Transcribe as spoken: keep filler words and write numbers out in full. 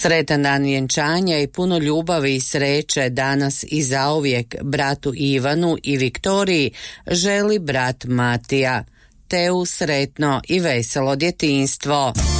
Sretan dan vjenčanja i puno ljubavi i sreće danas i zauvijek bratu Ivanu i Viktoriji želi brat Matija. Te u sretno i veselo djetinjstvo.